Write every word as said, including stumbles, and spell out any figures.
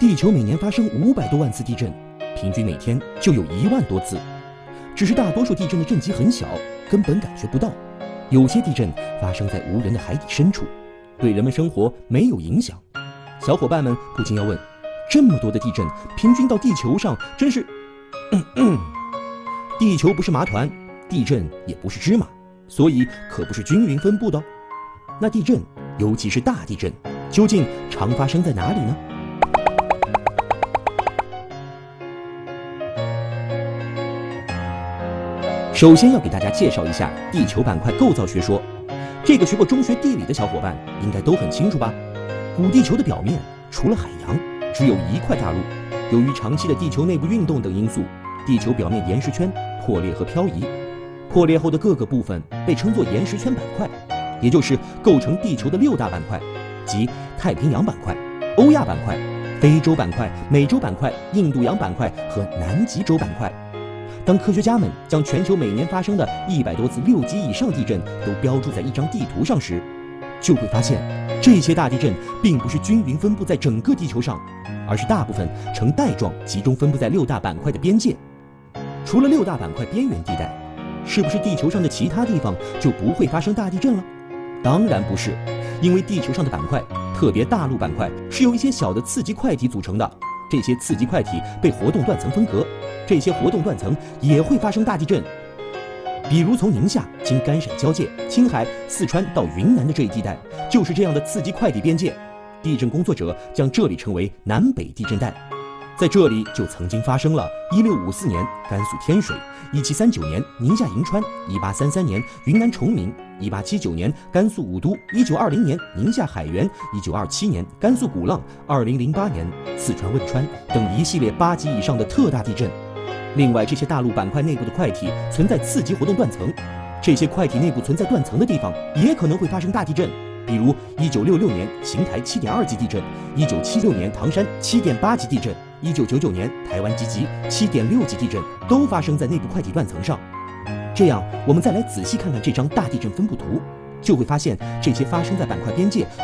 地球每年发生五百多万次地震，平均每天就有一万多次。只是大多数地震的震级很小，根本感觉不到。有些地震发生在无人的海底深处，对人们生活没有影响。小伙伴们不禁要问：这么多的地震平均到地球上，真是……嗯嗯，地球不是麻团，地震也不是芝麻，所以可不是均匀分布的。那地震，尤其是大地震，究竟常发生在哪里呢？首先要给大家介绍一下地球板块构造学说。这个学过中学地理的小伙伴应该都很清楚吧？古地球的表面除了海洋，只有一块大陆。由于长期的地球内部运动等因素，地球表面岩石圈破裂和漂移。破裂后的各个部分被称作岩石圈板块，也就是构成地球的六大板块，即太平洋板块、欧亚板块、非洲板块、美洲板块、印度洋板块和南极洲板块。当科学家们将全球每年发生的一百多次六级以上地震都标注在一张地图上时，就会发现这些大地震并不是均匀分布在整个地球上，而是大部分呈带状集中分布在六大板块的边界。除了六大板块边缘地带，是不是地球上的其他地方就不会发生大地震了？当然不是，因为地球上的板块，特别大陆板块是由一些小的次级块体组成的。这些次级块体被活动断层分隔，这些活动断层也会发生大地震。比如从宁夏经甘陕交界、青海、四川到云南的这一地带，就是这样的次级块体边界。地震工作者将这里称为南北地震带。在这里就曾经发生了一六五四年甘肃天水、一七三九年宁夏银川、一八三三年云南崇明、一八七九年甘肃武都、一九二零年宁夏海原、一九二七年甘肃古浪、二零零八年四川汶川等一系列八级以上的特大地震。另外，这些大陆板块内部的块体存在次级活动断层，这些块体内部存在断层的地方也可能会发生大地震。比如一九六六年邢台 七点二级地震，一九七六年唐山 七点八级地震，一九九九年台湾集集 七点六级地震，都发生在内部块体断层上。这样，我们再来仔细看看这张大地震分布图，就会发现这些发生在板块边界